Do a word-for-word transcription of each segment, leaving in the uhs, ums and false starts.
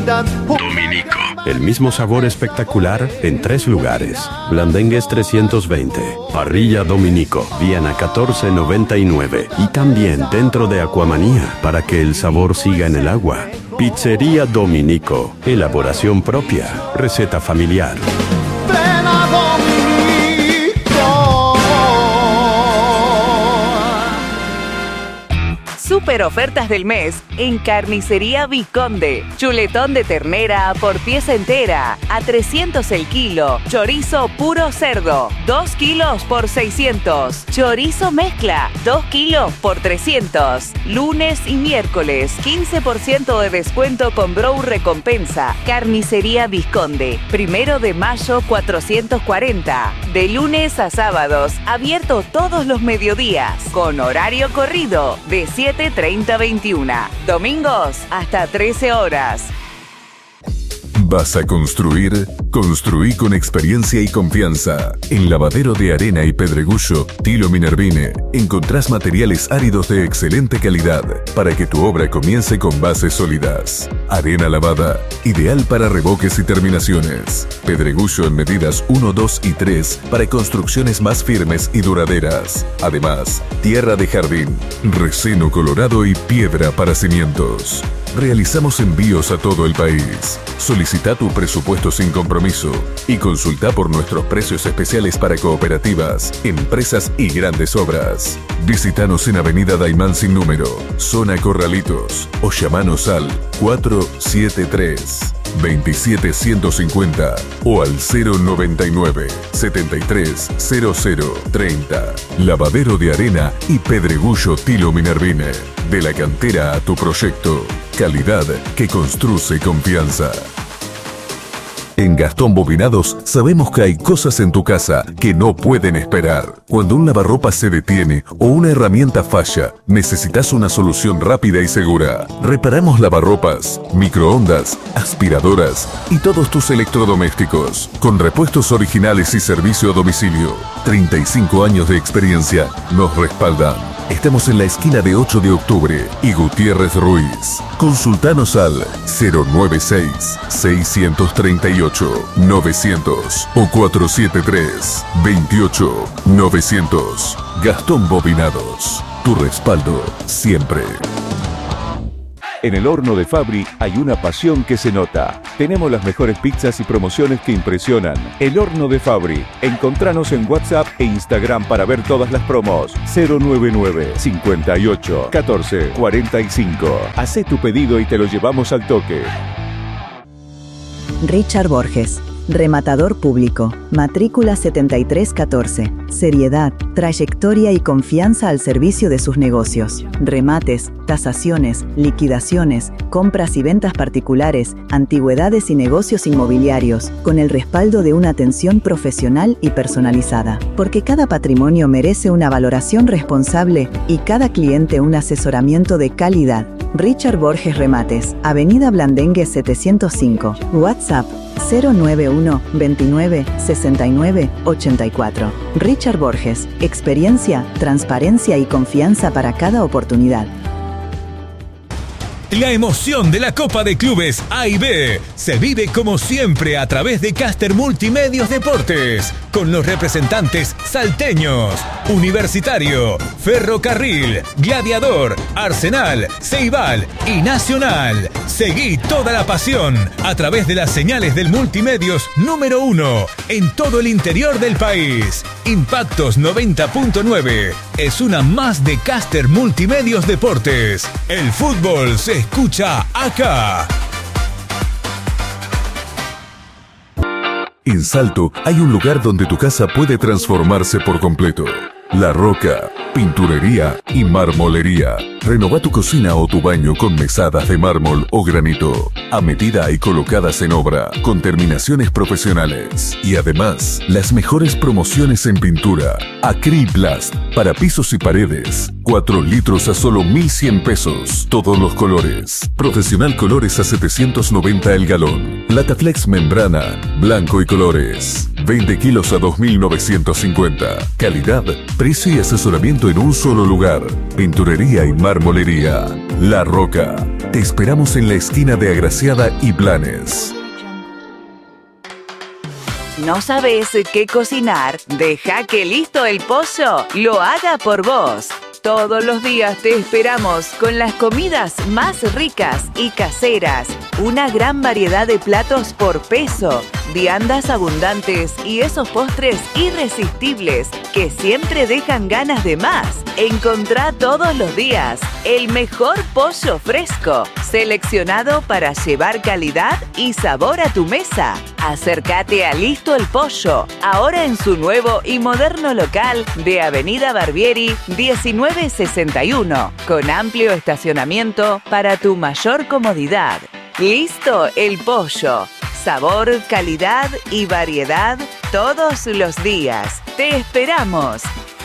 calidad. Dominico. El mismo sabor espectacular en tres lugares. Blandengues trescientos veinte. Parrilla Dominico. Viena catorce noventa y nueve. Y también dentro de Aquamanía para que el sabor siga en el agua. Pizzería Dominico. Elaboración propia. Receta familiar. Plena Dominico. Super ofertas del mes en Carnicería Vizconde. Chuletón de ternera por pieza entera a trescientos el kilo. Chorizo puro cerdo, dos kilos por seiscientos. Chorizo mezcla, dos kilos por trescientos. Lunes y miércoles, quince por ciento de descuento con Brow Recompensa. Carnicería Vizconde. Primero de mayo cuatrocientos cuarenta. De lunes a sábados, abierto todos los mediodías. Con horario corrido de siete treinta a veintiuno. Domingos hasta trece horas. ¿Vas a construir? Construí con experiencia y confianza. En Lavadero de Arena y Pedregullo, Tilo Minervine, encontrás materiales áridos de excelente calidad para que tu obra comience con bases sólidas. Arena lavada, ideal para revoques y terminaciones. Pedregullo en medidas uno, dos y tres para construcciones más firmes y duraderas. Además, tierra de jardín, reseno colorado y piedra para cimientos. Realizamos envíos a todo el país. Solicita tu presupuesto sin compromiso y consulta por nuestros precios especiales para cooperativas, empresas y grandes obras. Visítanos en Avenida Daimán sin número, Zona Corralitos, o llamanos al cuatro siete tres, veintisiete ciento cincuenta o al cero noventa y nueve, setenta y tres, cero cero, treinta. Lavadero de Arena y Pedregullo Tilo Minervine. De la cantera a tu proyecto. Calidad que construye confianza. En Gastón Bobinados sabemos que hay cosas en tu casa que no pueden esperar. Cuando un lavarropas se detiene o una herramienta falla, necesitas una solución rápida y segura. Reparamos lavarropas, microondas, aspiradoras y todos tus electrodomésticos. Con repuestos originales y servicio a domicilio. treinta y cinco años de experiencia nos respaldan. Estamos en la esquina de ocho de octubre y Gutiérrez Ruiz. Consultanos al cero noventa y seis, seiscientos treinta y ocho, novecientos o cuatrocientos setenta y tres, veintiocho, novecientos. Gastón Bobinados. Tu respaldo siempre. En el horno de Fabri hay una pasión que se nota. Tenemos las mejores pizzas y promociones que impresionan. El horno de Fabri. Encontranos en WhatsApp e Instagram para ver todas las promos. cero noventa y nueve, cincuenta y ocho, catorce, cuarenta y cinco. Hacé tu pedido y te lo llevamos al toque. Richard Borges, rematador público, matrícula setenta y tres catorce. Seriedad, trayectoria y confianza al servicio de sus negocios. Remates, tasaciones, liquidaciones, compras y ventas particulares, antigüedades y negocios inmobiliarios, con el respaldo de una atención profesional y personalizada. Porque cada patrimonio merece una valoración responsable y cada cliente un asesoramiento de calidad. Richard Borges Remates, Avenida Blandengues setecientos cinco, WhatsApp cero noventa y uno, veintinueve, sesenta y nueve, ochenta y cuatro. Richard Borges, experiencia, transparencia y confianza para cada oportunidad. La emoción de la Copa de Clubes A y B se vive como siempre a través de Caster Multimedios Deportes, con los representantes salteños, Universitario, Ferrocarril, Gladiador, Arsenal, Ceibal y Nacional. Seguí toda la pasión a través de las señales del Multimedios número uno en todo el interior del país. Impactos noventa punto nueve es una más de Caster Multimedios Deportes. El fútbol se escucha acá. En Salto hay un lugar donde tu casa puede transformarse por completo. La Roca, pinturería y marmolería. Renova tu cocina o tu baño con mesadas de mármol o granito, a medida y colocadas en obra, con terminaciones profesionales. Y además, las mejores promociones en pintura. Acriplast, para pisos y paredes. cuatro litros a solo mil cien pesos. Todos los colores. Profesional Colores a setecientos noventa el galón. Plataflex Membrana, blanco y colores. veinte kilos a dos mil novecientos cincuenta. Calidad, precio y asesoramiento en un solo lugar. Pinturería y marmolería. La Roca. Te esperamos en la esquina de Agraciada y Blanes. ¿No sabes qué cocinar? Deja que Listo el Pollo lo haga por vos. Todos los días te esperamos con las comidas más ricas y caseras. Una gran variedad de platos por peso, viandas abundantes y esos postres irresistibles que siempre dejan ganas de más. Encontrá todos los días el mejor pollo fresco, seleccionado para llevar calidad y sabor a tu mesa. Acércate a Listo el Pollo, ahora en su nuevo y moderno local de Avenida Barbieri diecinueve sesenta y uno, con amplio estacionamiento para tu mayor comodidad. Listo el Pollo. Sabor, calidad y variedad todos los días. ¡Te esperamos!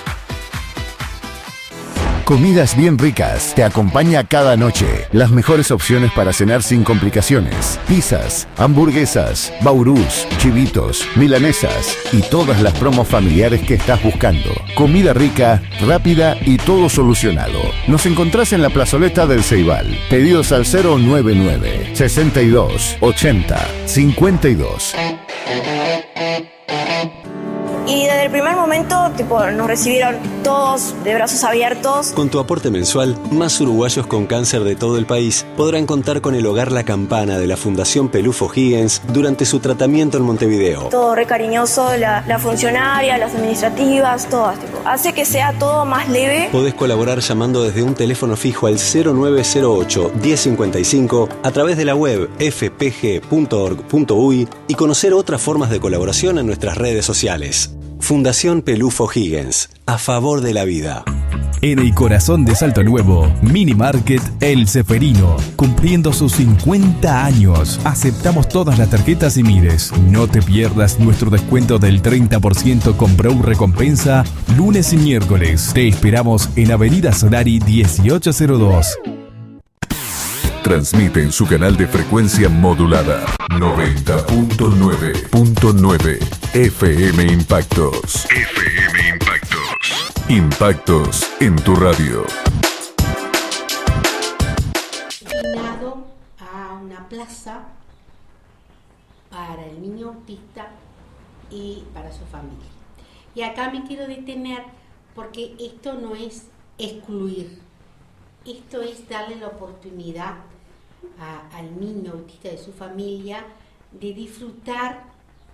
Comidas bien ricas te acompaña cada noche. Las mejores opciones para cenar sin complicaciones. Pizzas, hamburguesas, baurús, chivitos, milanesas y todas las promos familiares que estás buscando. Comida rica, rápida y todo solucionado. Nos encontrás en la plazoleta del Ceibal. Pedidos al cero nueve nueve, sesenta y dos, ochenta, cincuenta y dos. Y desde el primer momento, tipo, nos recibieron todos de brazos abiertos. Con tu aporte mensual, más uruguayos con cáncer de todo el país podrán contar con el Hogar La Campana de la Fundación Pelufo Higgins durante su tratamiento en Montevideo. Todo re cariñoso, la, la funcionaria, las administrativas, todas, tipo. Hace que sea todo más leve. Podés colaborar llamando desde un teléfono fijo al cero nueve cero ocho, diez cincuenta y cinco a través de la web f p g punto org punto u y y conocer otras formas de colaboración en nuestras redes sociales. Fundación Pelufo Higgins, a favor de la vida. En el corazón de Salto Nuevo, Mini Market El Ceferino, cumpliendo sus cincuenta años. Aceptamos todas las tarjetas y mires. No te pierdas nuestro descuento del treinta por ciento con Brow Recompensa, lunes y miércoles. Te esperamos en Avenida Solari dieciocho cero dos. Transmite en su canal de frecuencia modulada noventa punto nueve punto nueve F M Impactos. F M Impactos. Impactos en tu radio. Destinado a una plaza para el niño autista y para su familia. Y acá me quiero detener porque esto no es excluir, esto es darle la oportunidad A, al niño autista de su familia de disfrutar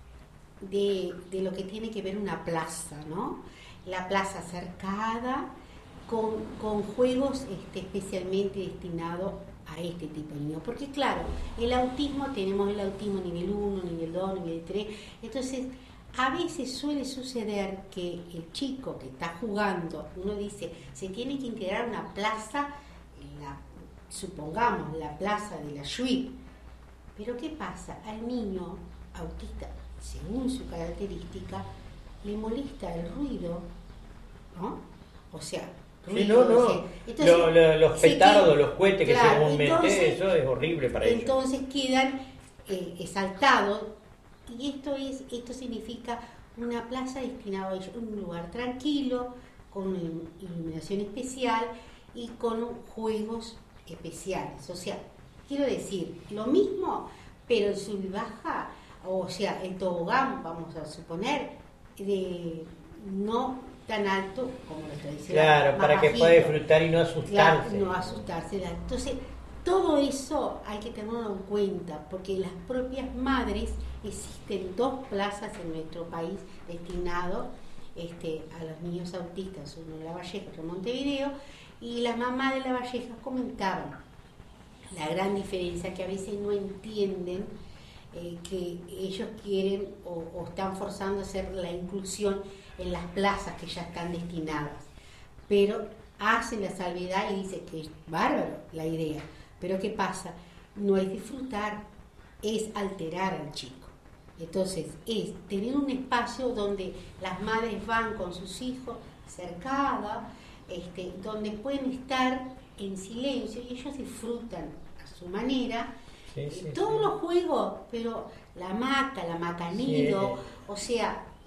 de, de lo que tiene que ver una plaza, ¿no? La plaza cercada con, con juegos este, especialmente destinados a este tipo de niños, porque claro, el autismo, tenemos el autismo nivel uno, nivel dos, nivel tres, entonces a veces suele suceder que el chico que está jugando, uno dice, se tiene que integrar a una plaza, la supongamos la plaza de la Shui, pero ¿qué pasa? Al niño autista, según su característica, le molesta el ruido, ¿no? O sea, ruido, sí, no, no. O sea, entonces, lo, lo, los petardos, los cohetes que claro, se comúnmente, entonces, eso es horrible para ellos. Entonces quedan eh, exaltados, y esto es esto significa una plaza destinada a ellos, un lugar tranquilo, con iluminación especial y con juegos especiales. O sea, quiero decir, lo mismo, pero en sub y baja, o sea, el tobogán, vamos a suponer, de no tan alto como lo tradicional. Claro, para bajito, que pueda disfrutar y no asustarse. Claro, no asustarse. Entonces, todo eso hay que tenerlo en cuenta, porque las propias madres, existen dos plazas en nuestro país destinados este, a los niños autistas, uno en La Valleja, otro en Montevideo, y las mamás de La Valleja comentaban la gran diferencia, que a veces no entienden eh, que ellos quieren o, o están forzando a hacer la inclusión en las plazas que ya están destinadas, pero hacen la salvedad y dicen que es bárbaro la idea, pero ¿qué pasa? No es disfrutar, es alterar al chico. Entonces es tener un espacio donde las madres van con sus hijos cercadas, Este, donde pueden estar en silencio y ellos disfrutan a su manera sí, sí, todos sí. los juegos, pero la maca, la macanido, sí. o sea,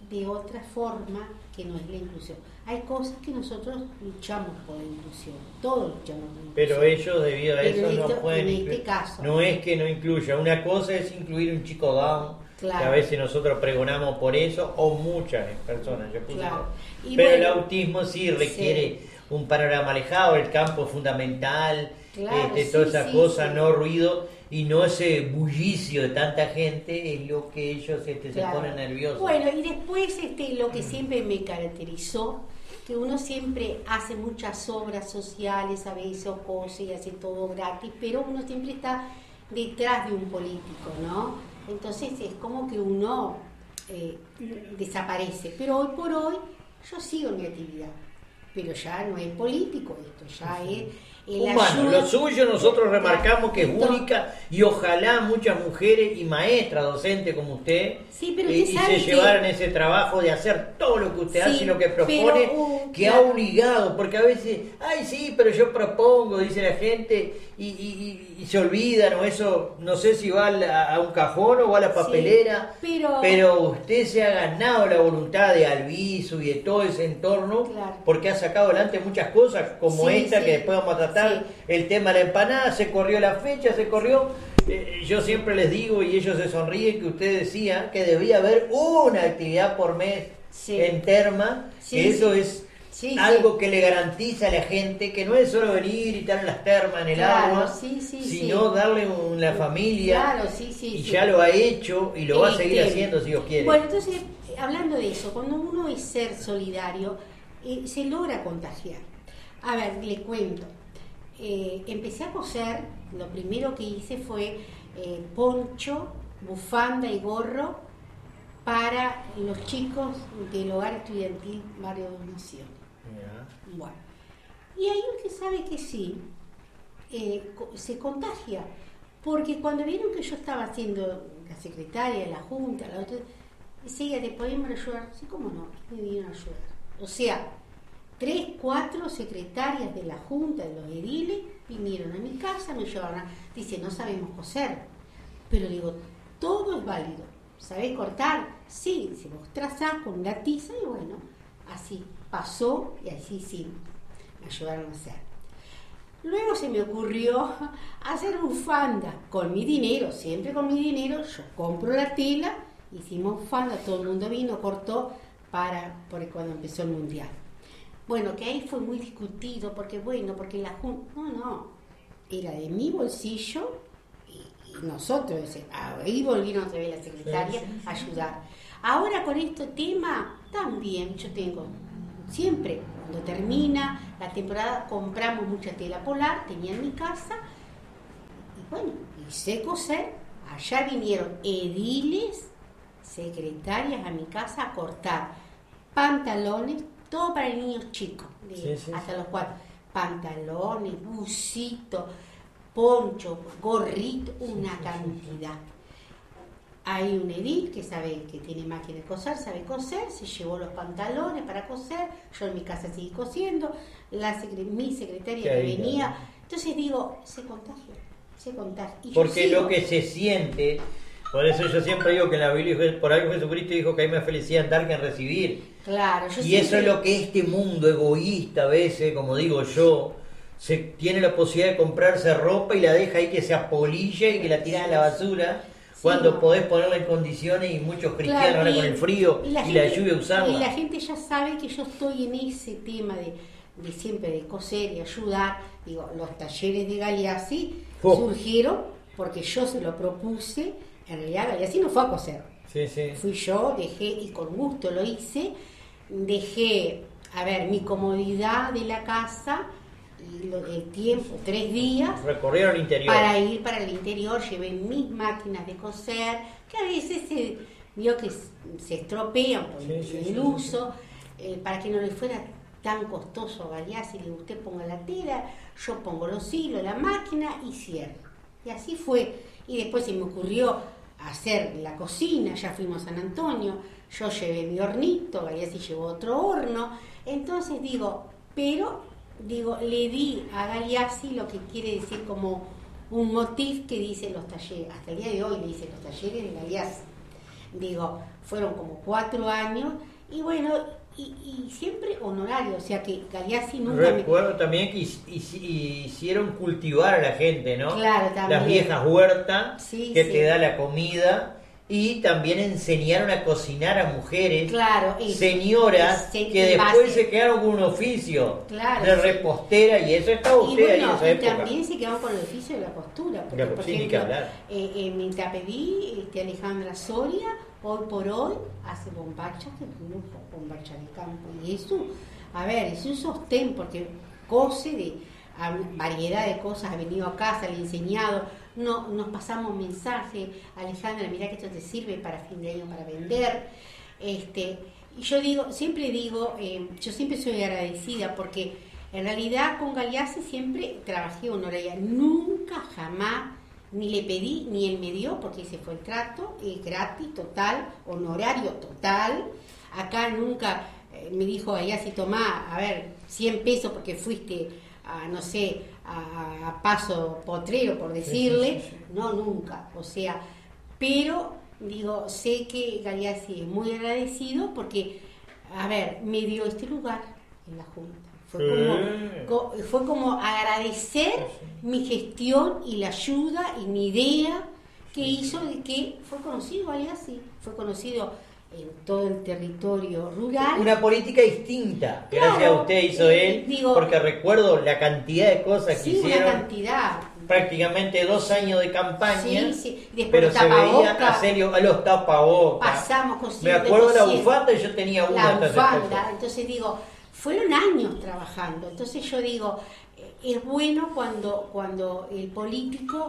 de otra forma que no es la inclusión. Hay cosas que nosotros luchamos por la inclusión, todos luchamos por la inclusión. Pero ellos debido a Pero eso esto, no pueden en incluir. este caso. No es que no incluya, una cosa es incluir un chico down, claro, que a veces nosotros pregonamos por eso, o muchas personas. Yo puse claro. Y Pero bueno, el autismo sí requiere sí. un panorama alejado, el campo fundamental, claro, este, sí, todas esas sí, cosas, sí. no ruido, y no ese bullicio de tanta gente es lo que ellos este, claro. se ponen nerviosos. Bueno, y después este, lo que siempre me caracterizó, que uno siempre hace muchas obras sociales, a veces o cosas y hace todo gratis, pero uno siempre está detrás de un político, ¿no? Entonces es como que uno eh, desaparece. Pero hoy por hoy yo sigo en mi actividad, pero ya no es político esto, ya es el humano. Lo suyo nosotros remarcamos que es única y ojalá muchas mujeres y maestras docentes como usted, sí, pero eh, usted y sabe se que... llevaran ese trabajo de hacer todo lo que usted sí, hace y lo que propone, pero, uh, que claro. ha obligado, porque a veces, ay sí, pero yo propongo, dice la gente, y, y, y se olvidan, o eso, no sé si va a, a un cajón o va a la papelera, sí, pero... pero usted se ha ganado la voluntad de Alviso y de todo ese entorno, claro. porque ha sacado adelante muchas cosas, como sí, esta sí. que después vamos a tratar. Sí. El tema de la empanada, se corrió la fecha, se corrió. Eh, yo siempre les digo, y ellos se sonríen, que usted decía que debía haber una actividad por mes sí. en Terma, sí, que eso sí. es sí, algo sí. que le garantiza a la gente, que no es solo venir y estar en las termas, en el claro, agua, sí, sí, sino sí. darle una familia. Claro, sí, sí, y sí. ya lo ha hecho y lo eh, va a seguir eh, haciendo si Dios quiere. Bueno, entonces, hablando de eso, cuando uno es ser solidario, eh, se logra contagiar. A ver, le cuento. Eh, empecé a coser, lo primero que hice fue eh, poncho, bufanda y gorro para los chicos del hogar estudiantil Barrio Donación. Yeah. Bueno, y hay un que sabe que sí, eh, se contagia, porque cuando vieron que yo estaba haciendo la secretaria de la Junta, la otra, decía, ¿te podemos ayudar? Sí, cómo no, me vinieron a ayudar. O sea, tres, cuatro secretarias de la Junta, de los ediles, vinieron a mi casa, me llevaron a... Dice, no sabemos coser. Pero digo, todo es válido. ¿Sabés cortar? Sí. Dice, vos trazás con una tiza y bueno, así pasó y así sí, me ayudaron a hacer. Luego se me ocurrió hacer bufanda con mi dinero, siempre con mi dinero, yo compro la tela, hicimos bufanda, todo el mundo vino, cortó para, porque cuando empezó el mundial. Bueno, que ahí fue muy discutido, porque bueno, porque la Junta, no, no, era de mi bolsillo y, y nosotros, ahí volvieron otra vez la secretaria sí, sí, sí. a ayudar. Ahora con este tema, también yo tengo, siempre, cuando termina la temporada, compramos mucha tela polar, tenía en mi casa, y bueno, y sé coser, allá vinieron ediles, secretarias a mi casa a cortar pantalones, todo para niños chicos, de, sí, sí, hasta sí. los cuatro. Pantalones, busito, poncho, gorrito, una sí, cantidad. Sí. Hay un edil que sabe que tiene máquina de coser, sabe coser, se llevó los pantalones para coser, yo en mi casa seguí cosiendo, la secre- mi secretaria que venía. Entonces digo, se contagia, se contagia. Y porque lo que se siente, por eso yo siempre digo que en la Biblia, por algo Jesucristo dijo que hay más felicidad en dar que en recibir. Claro, yo y siempre... eso es lo que este mundo egoísta a veces, como digo yo, se tiene la posibilidad de comprarse ropa y la deja ahí que se apolilla y que la tiras a la basura, sí, cuando no. podés ponerla en condiciones y muchos cristianos claro, ahora y, con el frío y la, y gente, la lluvia usarla. Y la gente ya sabe que yo estoy en ese tema de, de siempre de coser y ayudar. Digo, los talleres de Galeazzi oh. surgieron porque yo se lo propuse. En realidad Galeazzi no fue a coser. Sí, sí. Fui yo, dejé, y con gusto lo hice, dejé, a ver, mi comodidad de la casa, y lo, el tiempo, tres días. Recorrieron el interior. Para ir para el interior, llevé mis máquinas de coser, que a veces se vio que se estropean por sí, el, sí, el sí, uso, sí. Eh, para que no le fuera tan costoso a Galeazzi, le usted ponga la tela, yo pongo los hilos, la máquina y cierro. Y así fue. Y después se me ocurrió hacer la cocina, ya fuimos a San Antonio, yo llevé mi hornito, Galeazzi llevó otro horno, entonces digo, pero digo, le di a Galeazzi lo que quiere decir como un motif que dice los talleres, hasta el día de hoy le dice los talleres de Galeazzi. digo, fueron como cuatro años y bueno, y, y siempre honorario, o sea que Galeazzi nunca... Recuerdo me... también que hic- hic- hicieron cultivar a la gente, ¿no? Claro, también. Las viejas huertas sí, que sí. te da la comida. Y también enseñaron a cocinar a mujeres, claro, y, señoras, y, y, que y después base. se quedaron con un oficio claro, de sí. repostera, y eso estaba usted y bueno, ahí en esa y época. también se quedaron con el oficio de la costura, porque La por sí, ejemplo, hablar. eh, en Intapedí, este, Alejandra Soria, hoy por hoy, hace bombachas, que lujo, bombacha de campo, y eso, a ver, es un sostén, porque cose de a, variedad de cosas, ha venido a casa, le he enseñado, no, nos pasamos mensajes, Alejandra, mirá que esto te sirve para fin de año para vender, este, y yo digo, siempre digo, eh, yo siempre soy agradecida, porque en realidad con Galeazzi siempre trabajé honoraria, nunca jamás ni le pedí ni él me dio, porque ese fue el trato, es gratis, total, honorario total. Acá nunca eh, me dijo Galeazzi, tomá, a ver, cien pesos porque fuiste a, no sé, a, a Paso Potrero, por decirle, sí, sí, sí. No, nunca, o sea, pero digo, sé que Galeazzi es muy agradecido porque, a ver, me dio este lugar en la Junta. Fue como, fue como agradecer mi gestión y la ayuda y mi idea que hizo de que fue conocido Galeazzi, fue conocido en todo el territorio rural. Una política distinta, claro, gracias a usted hizo él, digo, porque recuerdo la cantidad de cosas sí, que hicieron. Una cantidad. Prácticamente dos años de campaña, sí, sí. Después pero los se veía a, serio, a los tapabocas. Pasamos con Me acuerdo de la bufanda y yo tenía una. La bufanda, entonces digo, fueron años trabajando, entonces yo digo, es bueno cuando, cuando el político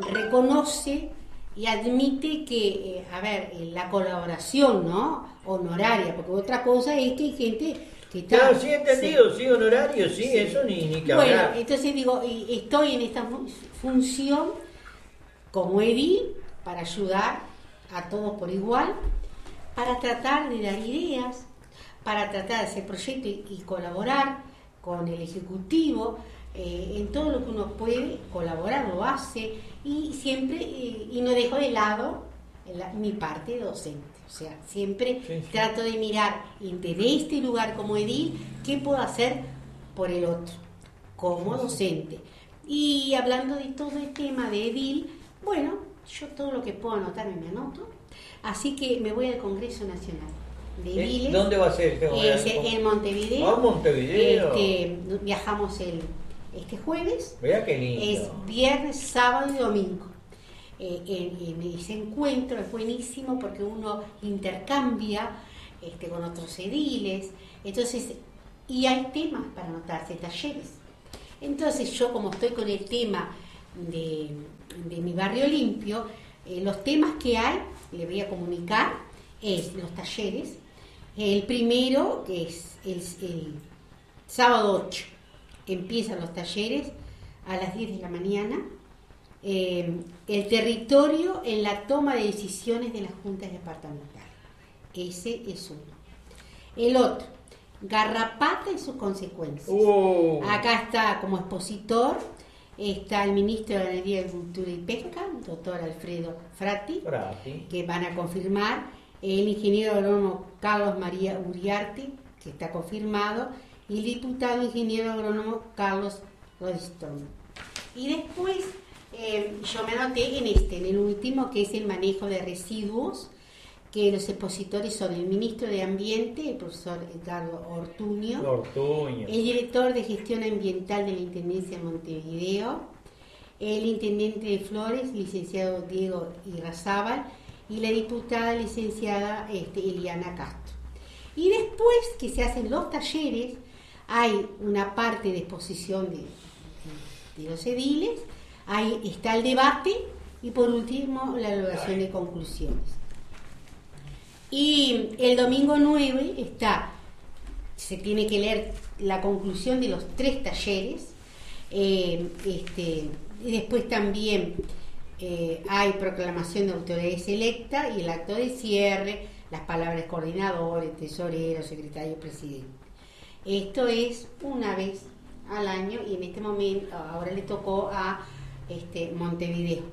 reconoce y admite que, eh, a ver, la colaboración, ¿no? Honoraria, porque otra cosa es que hay gente que está... Claro, sí, entendido, sí, sí honorario, sí, sí, eso ni, ni que bueno, hablar. Bueno, entonces digo, estoy en esta función como edil para ayudar a todos por igual, para tratar de dar ideas, para tratar de hacer proyectos y, y colaborar con el Ejecutivo, eh, en todo lo que uno puede colaborar, lo hace, y siempre, eh, y no dejo de lado la, mi parte docente, o sea, siempre sí, sí. trato de mirar desde este lugar como edil, qué puedo hacer por el otro, como docente. Y hablando de todo el tema de edil, bueno, yo todo lo que puedo anotarme me anoto, así que me voy al Congreso Nacional de Ediles. ¿Dónde va a ser? Es en Montevideo. Ah, Montevideo. Este, viajamos el, este jueves. Vea qué lindo. Es viernes, sábado y domingo. Eh, en, en ese encuentro es buenísimo porque uno intercambia este, con otros ediles. Entonces, y hay temas para anotarse, talleres. Entonces yo como estoy con el tema de, de mi barrio limpio, eh, los temas que hay, le voy a comunicar, es los talleres. El primero, que es el, el sábado ocho, empiezan los talleres a las diez de la mañana. Eh, el territorio en la toma de decisiones de las juntas departamentales. Ese es uno. El otro, garrapata y sus consecuencias. Oh. Acá está como expositor, está el ministro de Ganadería, Agricultura y Pesca, el doctor Alfredo Frati, Frati, que van a confirmar, el ingeniero agrónomo Carlos María Uriarte, que está confirmado, y el diputado ingeniero agrónomo Carlos Rodistón. Y después eh, yo me anoté en este, en el último, que es el manejo de residuos, que los expositores son el ministro de Ambiente, el profesor Edgardo Ortuño, Ortuño, el director de Gestión Ambiental de la Intendencia de Montevideo, el intendente de Flores, licenciado Diego Irrazábal, y la diputada licenciada este, Eliana Castro. Y después que se hacen los talleres, hay una parte de exposición de, de, de los ediles, ahí está el debate y por último la elaboración de conclusiones. Y el domingo nueve está, se tiene que leer la conclusión de los tres talleres, eh, este, y después también eh, hay proclamación de autoridades electas y el acto de cierre, las palabras coordinadores, tesorero, secretario, presidente. Esto es una vez al año y en este momento, ahora le tocó a este, Montevideo.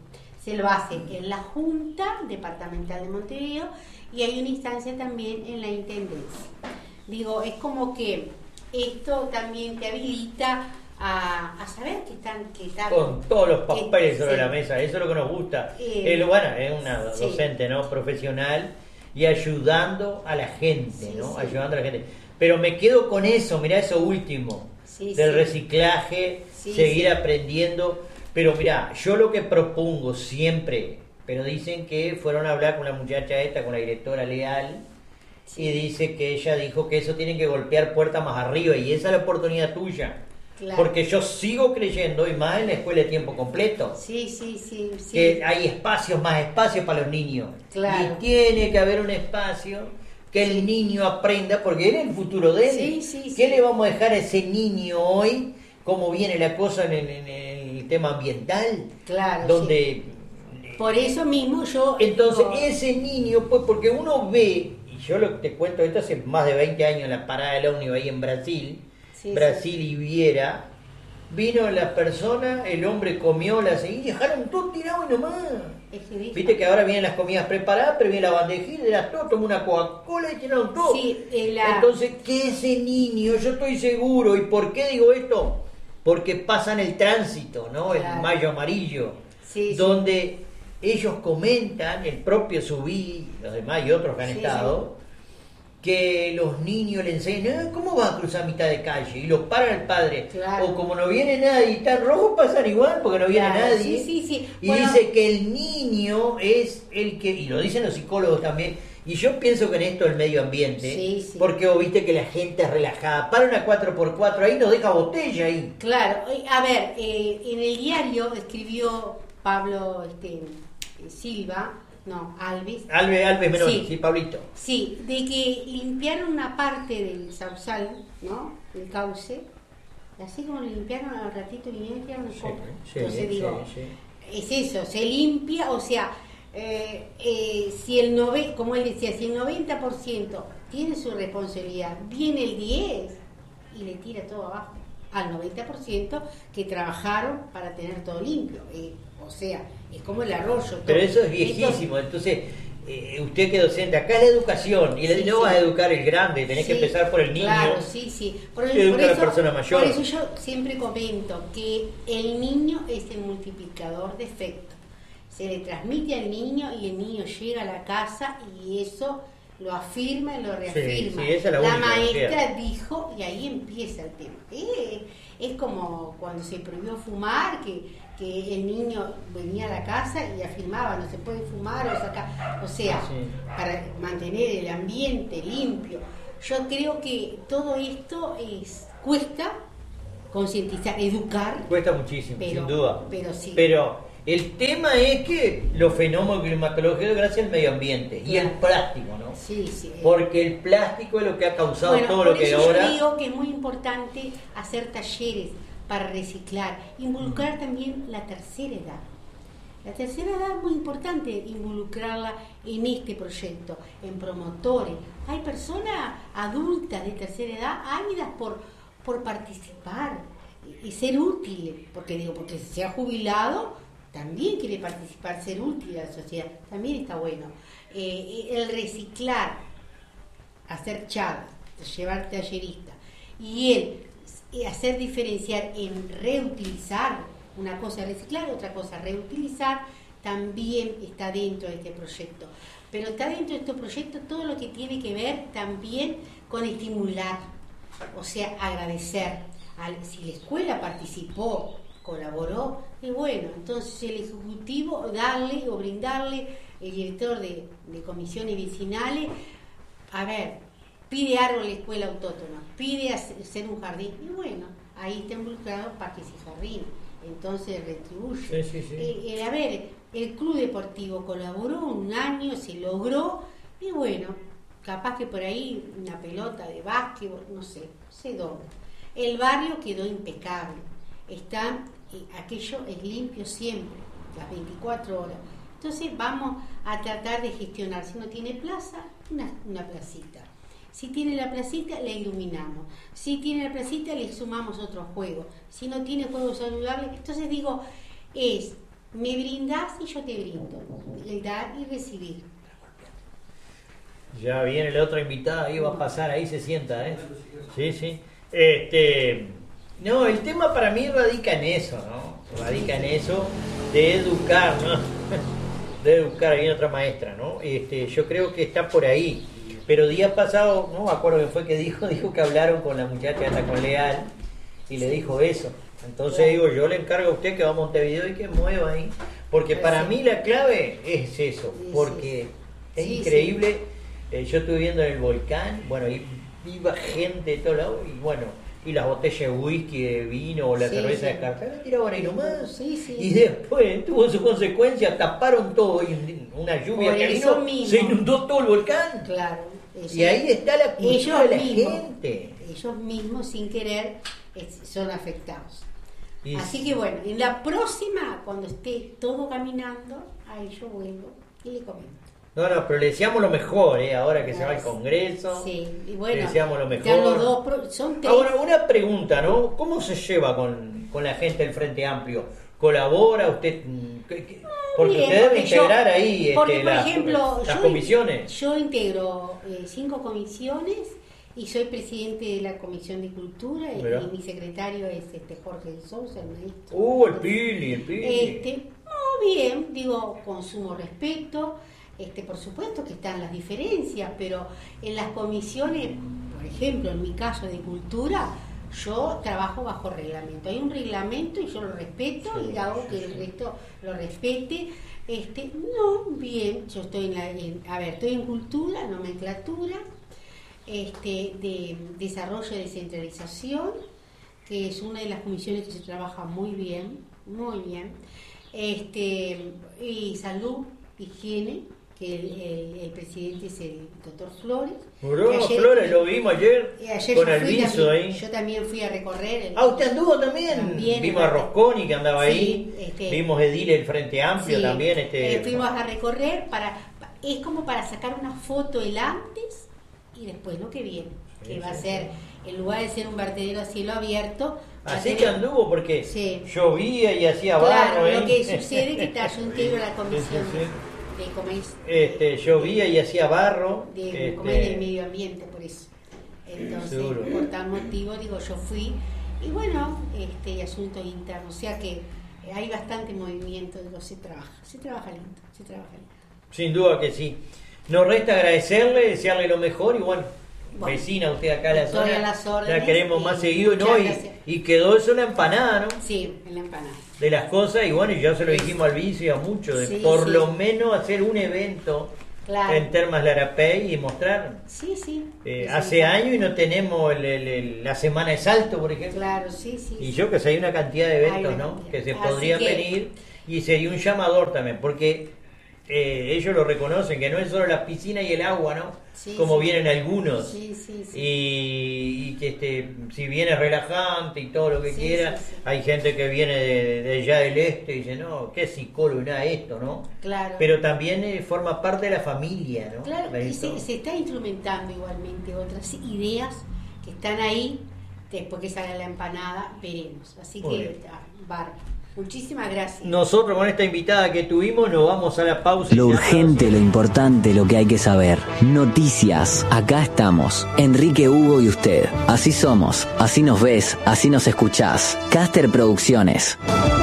se lo hace en la Junta Departamental de Montevideo y hay una instancia también en la Intendencia. Digo, es como que esto también te habilita a, a saber que están... Que están con todos los papeles que, sobre sí. la mesa, eso es lo que nos gusta. Eh, el, bueno, es una sí. docente, ¿no? Profesional y ayudando a la gente, sí, ¿no? Sí. Ayudando a la gente. Pero me quedo con eso, mirá eso último, sí, del sí. reciclaje, sí, seguir sí. aprendiendo. Pero mirá, yo lo que propongo siempre, pero dicen que fueron a hablar con la muchacha esta, con la directora Leal, sí. y dice que ella dijo que eso tienen que golpear puertas más arriba, y esa es la oportunidad tuya. Claro. Porque yo sigo creyendo, y más en la escuela de tiempo completo, sí, sí, sí, sí. que hay espacios, más espacios para los niños. Claro. Y tiene que haber un espacio que el niño aprenda, porque él es el futuro de él. Sí, sí, ¿Qué sí. le vamos a dejar a ese niño hoy? ¿Cómo viene la cosa en, en, en el tema ambiental? Claro. Donde... Sí. Por eso mismo yo... Entonces, digo... ese niño, pues, porque uno ve, y yo lo, te cuento esto hace más de veinte años en la parada del ómnibus ahí en Brasil, sí, Brasil sí. y Viera, vino la persona, el hombre comió, la seguí, y dejaron todo tirado y nomás. Viste que ahora vienen las comidas preparadas, pero viene la bandejita, era todo, tomó una Coca-Cola y tiraron todo. Sí, la... Entonces, que ese niño, yo estoy seguro, ¿y por qué digo esto? Porque pasan el tránsito, ¿no? Claro. El mayo amarillo, sí, donde sí. ellos comentan, el propio Subí, los demás y otros que han sí, estado, sí. que los niños le enseñan, ¿cómo vas a cruzar mitad de calle? Y los para el padre. Claro. O como no viene nadie y está rojo, pasan igual porque no viene claro, nadie. Sí, sí, sí. Y bueno, dice que el niño es el que, y lo dicen los psicólogos también, y yo pienso que en esto el medio ambiente, sí, sí. porque vos viste que la gente es relajada, para una cuatro por cuatro, ahí nos deja botella ahí. Claro, a ver, eh, en el diario escribió Pablo este, Silva, no, Alves. Alves, Alves Menor, sí. sí, Pablito. Sí, de que limpiaron una parte del sausal, ¿no? El cauce, así como lo limpiaron al ratito limpiaron un poco. Sí, Entonces sí, digo, sí, sí. es eso, se limpia, o sea, eh, eh, si el nove, como él decía, si el noventa por ciento tiene su responsabilidad, viene el diez y le tira todo abajo al noventa por ciento que trabajaron para tener todo limpio. Eh, o sea, es como el arroyo. Todo. Pero eso es viejísimo, entonces eh, usted que docente, acá es la educación, y sí, no sí. vas a educar el grande, tenés sí, que empezar por el niño. Claro, sí, sí. Por, el, por eso, a la persona mayor. Por eso yo siempre comento que el niño es el multiplicador de efecto. Se le transmite al niño y el niño llega a la casa y eso lo afirma y lo reafirma. Sí, sí, esa es la, la única, maestra dijo y ahí empieza el tema. Eh, es como cuando se prohibió fumar, que, que el niño venía a la casa y afirmaba, no se puede fumar o sacar, o sea, sí. para mantener el ambiente limpio. Yo creo que todo esto es cuesta concientizar, educar. Cuesta muchísimo, pero, sin duda. Pero sí. Pero el tema es que los fenómenos climatológicos gracias al medio ambiente claro. y el plástico, ¿no? Sí, sí. Porque el plástico es lo que ha causado bueno, todo lo que eso ahora. Yo digo que es muy importante hacer talleres para reciclar, involucrar mm. también la tercera edad. La tercera edad es muy importante involucrarla en este proyecto, en promotores. Hay personas adultas de tercera edad ávidas por, por participar y ser útiles, porque digo, porque se ha jubilado, también quiere participar, ser útil a la sociedad, también está bueno. Eh, el reciclar, hacer charlas, llevar tallerista, y el hacer diferenciar en reutilizar, una cosa reciclar, otra cosa reutilizar, también está dentro de este proyecto. Pero está dentro de este proyecto todo lo que tiene que ver también con estimular, o sea, agradecer. Al, si la escuela participó, colaboró, y bueno, entonces el ejecutivo darle o brindarle, el director de, de comisiones vecinales, a ver, pide árbol de escuela autónoma, pide hacer un jardín, y bueno, ahí está involucrado Parques y Jardín, entonces retribuye. Sí, sí, sí. El, el, a ver, el club deportivo colaboró un año, se logró, y bueno, capaz que por ahí una pelota de básquetbol, no sé, se dobla. El barrio quedó impecable, está, eh, aquello es limpio siempre, las veinticuatro horas. Entonces vamos a tratar de gestionar, si no tiene plaza, una, una placita. Si tiene la placita, la iluminamos. Si tiene la placita, le sumamos otro juego. Si no tiene juegos saludables, entonces digo, es Me brindás y yo te brindo. El dar y recibir. Ya viene la otra invitada, ahí va a pasar, ahí se sienta, ¿eh? Sí, sí. Este, no, el tema para mí radica en eso, ¿no? Radica en eso de educar, ¿no? De educar, ahí otra maestra, ¿no? Este, yo creo que está por ahí. Pero días pasados, no me acuerdo qué fue que dijo, dijo que hablaron con la muchacha anda con Leal y le dijo eso. Entonces digo, yo le encargo a usted que va a Montevideo y que mueva ahí. Porque para mí la clave es eso, porque es increíble. Eh, yo estuve viendo en el volcán, bueno, y iba gente de todos lados, y bueno, y las botellas de whisky, de vino o la Sí, cerveza sí. de cartera, tiraban ahí nomás. Sí, sí. Y después tuvo su consecuencia, taparon todo, y una lluvia Por que eso vino, mismo. se inundó todo el volcán. Claro. eso. Y ahí está la cultura ellos de la mismos, gente. Ellos mismos, sin querer, es- son afectados. Y Así que bueno, en la próxima, cuando esté todo caminando, ahí yo vuelvo y le comento. No, no, pero le deseamos lo mejor, ¿eh? Ahora que se va al Congreso. Sí, y bueno, le deseamos lo mejor. están los dos pro- son tres. Ahora, una pregunta, ¿no? ¿Cómo se lleva con, con la gente del Frente Amplio? ¿Colabora usted? mm, qué- qué? Porque Bien, usted debe porque yo- integrar ahí porque, este, por las, ejemplo, las yo- comisiones. Yo integro eh, cinco comisiones y soy presidente de la Comisión de Cultura y, Mirá. y mi secretario es este Jorge de Sousa, el maestro. Uh, el Pili, el Pili. Este, muy bien, digo, con sumo respeto. Este, por supuesto que están las diferencias, pero en las comisiones, por ejemplo, en mi caso de cultura, yo trabajo bajo reglamento. Hay un reglamento y yo lo respeto y hago que el resto lo respete. Este, no, bien, yo estoy en la, en- a ver, estoy en cultura, nomenclatura, este, de desarrollo y descentralización, que es una de las comisiones que se trabaja muy bien, muy bien. Este, y salud, higiene, que el, el- el presidente es el doctor Flores. Bro, Que ayer- Flores, lo vimos ayer, y ayer con yo fui Alviso también, ahí. Yo también fui a recorrer. El, Ah, ¿usted anduvo también? También, Vimos a en- Rosconi que andaba Sí, ahí. este- Vimos Edile, el Frente Amplio Sí, también. Este, eh, fuimos a recorrer para, pa- es como para sacar una foto el antes y después lo que viene, que Sí, va a sí, ser, en lugar de ser un vertedero a cielo abierto, va a Así ser- que anduvo porque Sí. llovía y hacía barro. Claro, ¿eh? lo que sucede es que ta, yo integro la Sí, comisión sí, sí. de comercio, Este, llovía y hacía barro. de este, comer del medio ambiente, por eso. Entonces, seguro. por tal motivo, digo, yo fui, y bueno, este asunto interno, o sea que hay bastante movimiento, digo, se trabaja, se trabaja lindo, se trabaja lindo. Sin duda que sí. Nos resta agradecerle, desearle lo mejor y bueno, Bueno, vecina usted acá a la estoy zona, a las la órdenes queremos y más seguido, ¿no? muchas Y, gracias. y quedó eso una empanada, ¿no? Sí, en la empanada. De las cosas y bueno, y ya se lo dijimos al vicio y a muchos, de Sí, por sí. lo menos hacer un evento Claro. en Termas Larapey y mostrar. Sí, sí. Eh, Sí, hace sí. años y no tenemos el- el- el- la Semana de Salto, por ejemplo. Claro, sí, sí. Y sí. yo que sé, hay una cantidad de eventos, Hay una ¿no? cantidad. Que se Así podrían que- venir y sería un llamador también, porque eh, ellos lo reconocen, que no es solo la piscina y el agua, ¿no? Sí, Como sí. vienen algunos. Sí, sí, sí. Y, y que este, si bien es relajante y todo lo que Sí, quiera, sí, sí. hay gente que viene de, de allá del este y dice, no, qué psicólogo y nada esto, ¿no? Claro. Pero también eh, forma parte de la familia, ¿no? Claro, y Esto. se, se está instrumentando igualmente otras ideas que están ahí, después que salga la empanada, veremos. Así Muy que, bien. ah, bárbaro. Muchísimas gracias. Nosotros con esta invitada que tuvimos nos vamos a la pausa. y Lo ya- urgente, lo importante, lo que hay que saber. Noticias. Acá estamos. Enrique, Hugo y usted. Así somos. Así nos ves. Así nos escuchás. Caster Producciones.